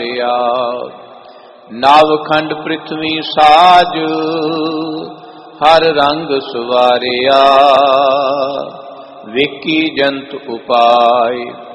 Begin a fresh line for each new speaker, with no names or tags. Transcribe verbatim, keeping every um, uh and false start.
ਉਤਾਰਿਆ। ਨਵਖੰਡ ਪ੍ਰਿਥਵੀ ਸਾਜ ਹਰ ਰੰਗ ਸੁਵਾਰਿਆ। ਵੇਖੀ ਜੰਤ ਉਪਾਏ